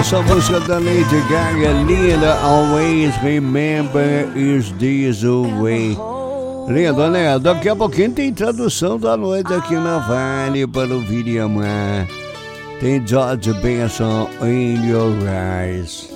essa música da Lady Gaga, linda. Always remember is this way. Linda, né? Daqui a pouquinho tem tradução da noite aqui na Vale para ouvir e amar. Tem George Benson in Your Eyes.